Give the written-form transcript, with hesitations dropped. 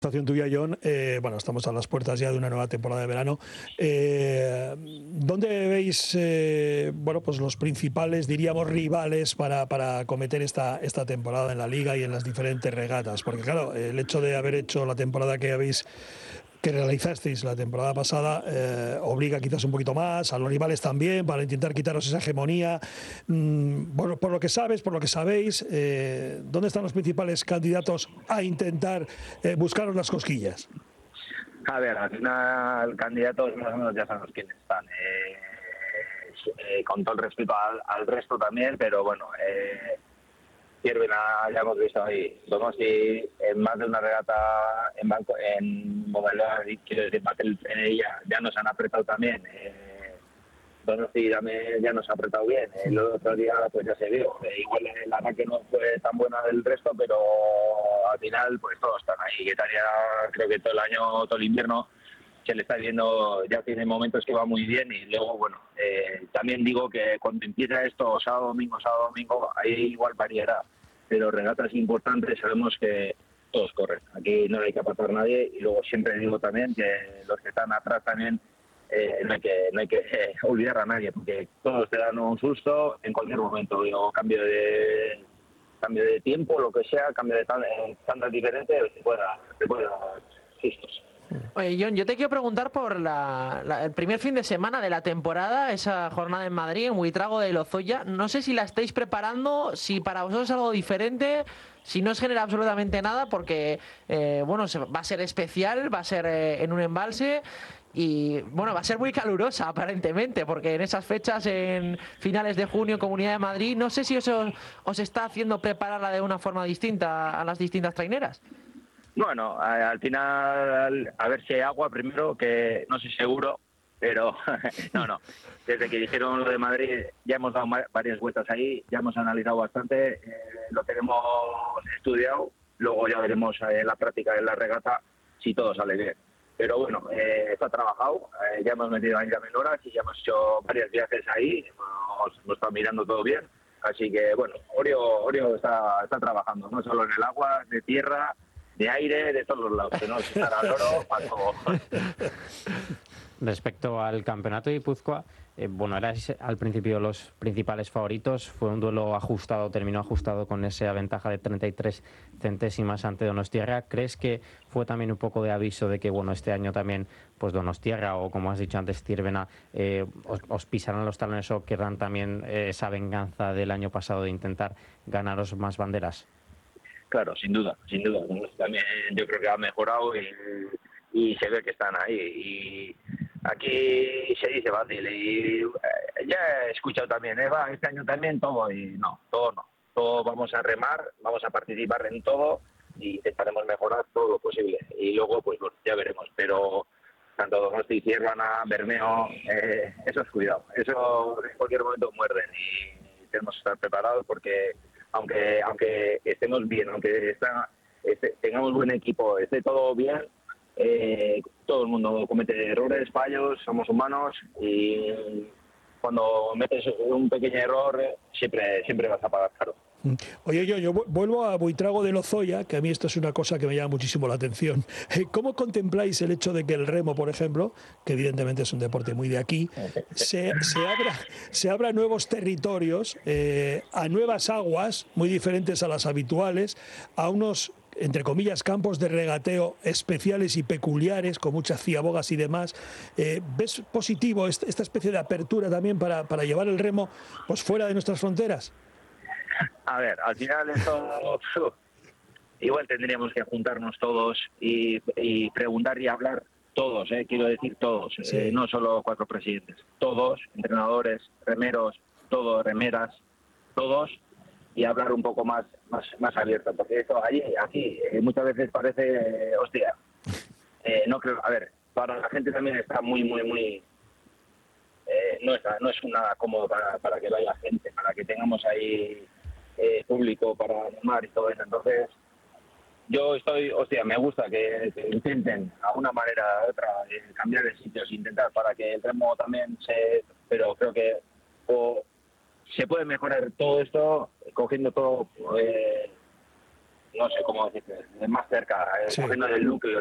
Situación tuya, John. Bueno, estamos a las puertas ya de una nueva temporada de verano. ¿Dónde veis bueno, pues los principales, diríamos, rivales para acometer esta temporada en la Liga y en las diferentes regatas? Porque claro, el hecho de haber hecho la temporada que realizasteis la temporada pasada obliga quizás un poquito más a los rivales también para intentar quitaros esa hegemonía. Bueno, por lo que sabes, por lo que sabéis, ¿dónde están los principales candidatos a intentar buscaros las cosquillas? A ver, al final candidatos más o menos ya sabemos quiénes están. Con todo el respeto al resto también, pero bueno, Ciervena ya hemos visto ahí. Donosti en más de una regata en modalidad, quiero decir, en ella ya nos han apretado también. Donosti también ya nos ha apretado bien. El otro día pues ya se vio. Igual el ataque no fue tan buena del resto, pero al final pues todos están ahí. Guetaria creo que todo el año, todo el invierno se le está viendo, ya tiene momentos que va muy bien y luego bueno, también digo que cuando empieza esto sábado, domingo, ahí igual variará, pero regatas importantes sabemos que todos corren, aquí no hay que apartar a nadie y luego siempre digo también que los que están atrás también no hay que olvidar a nadie porque todos te dan un susto en cualquier momento, digo, cambio de tiempo, lo que sea, cambio de estándar diferente, te puede dar sustos. Oye, John, yo te quiero preguntar por el primer fin de semana de la temporada, esa jornada en Madrid, en Buitrago de Lozoya. No sé si la estáis preparando, si para vosotros es algo diferente, si no os genera absolutamente nada, porque bueno, va a ser especial, va a ser en un embalse y bueno, va a ser muy calurosa aparentemente, porque en esas fechas, en finales de junio, Comunidad de Madrid, no sé si eso os está haciendo prepararla de una forma distinta a las distintas traineras. Bueno, al final, a ver si hay agua primero, que no soy seguro, pero no. Desde que dijeron lo de Madrid ya hemos dado varias vueltas ahí, ya hemos analizado bastante, lo tenemos estudiado, luego ya veremos en la práctica de la regata si todo sale bien. Pero bueno, está trabajado, ya hemos metido ahí a Meloras y ya hemos hecho varios viajes ahí, hemos estado mirando todo bien, así que bueno, Orio está trabajando, no solo en el agua, de tierra, de aire, de todos los lados, que no estar al oro para todo. Respecto al campeonato de Guipúzcoa, bueno, erais al principio los principales favoritos, fue un duelo ajustado, terminó ajustado con esa ventaja de 33 centésimas ante Donostiarra. ¿Crees que fue también un poco de aviso de que, bueno, este año también, pues Donostiarra o como has dicho antes, Ciervena, os pisarán los talones o querrán también esa venganza del año pasado de intentar ganaros más banderas? Claro, sin duda. También yo creo que ha mejorado y se ve que están ahí. Y aquí se dice fácil y ya he escuchado también, este año también todo y no. Todo vamos a remar, vamos a participar en todo y intentaremos mejorar todo lo posible. Y luego pues bueno, ya veremos, pero tanto Donosti, Ciervena, Bermeo, eso es cuidado. Eso en cualquier momento muerden y tenemos que estar preparados porque aunque estemos bien, aunque tengamos buen equipo, esté todo bien, todo el mundo comete errores, fallos, somos humanos y cuando metes un pequeño error siempre vas a pagar caro. Oye, yo vuelvo a Buitrago de Lozoya, que a mí esto es una cosa que me llama muchísimo la atención. ¿Cómo contempláis el hecho de que el remo, por ejemplo, que evidentemente es un deporte muy de aquí, se abra nuevos territorios, a nuevas aguas muy diferentes a las habituales, a unos, entre comillas, campos de regateo especiales y peculiares, con muchas ciabogas y demás? ¿Ves positivo esta especie de apertura también para llevar el remo pues fuera de nuestras fronteras? A ver, al final esto igual tendríamos que juntarnos todos y preguntar y hablar todos, quiero decir todos, sí. No solo 4 presidentes, todos, entrenadores, remeros, todos, remeras, todos, y hablar un poco más abierto, porque esto aquí muchas veces parece, hostia, no creo, a ver, para la gente también está muy, no es nada cómodo para que vaya gente, para que tengamos ahí público para animar y todo eso. Entonces yo me gusta que intenten a una manera u otra cambiar de sitios, intentar para que el remo también pero creo que se puede mejorar todo esto cogiendo todo no sé cómo decirte, más cerca, Sí. cogiendo del núcleo